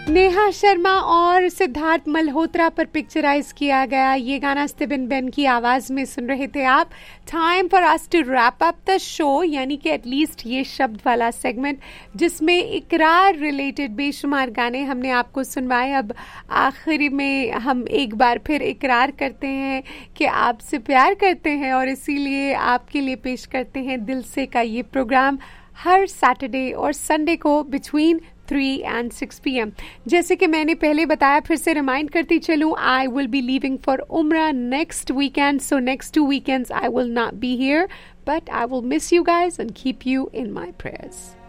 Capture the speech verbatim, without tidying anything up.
नेहा शर्मा और सिद्धार्थ मल्होत्रा पर पिक्चराइज किया गया ये गाना स्टीवन बेन की आवाज में सुन रहे थे आप। Time for us to wrap up the show, यानी कि एटलीस्ट ये शब्द वाला सेगमेंट जिसमें इकरार रिलेटेड बेशुमार गाने हमने आपको सुनवाए। अब आखिरी में हम एक बार फिर इकरार करते हैं कि आपसे प्यार करते हैं और इसीलिए आपके लिए पेश करते हैं दिल से का ये प्रोग्राम हर सैटरडे और संडे को between three and six P M. जैसे कि मैंने पहले बताया, फिर से रिमाइंड करती चलूँ, I will be leaving for उम्रा next weekend, so next to weekends I will not be here, but I will miss you guys and keep you in my prayers.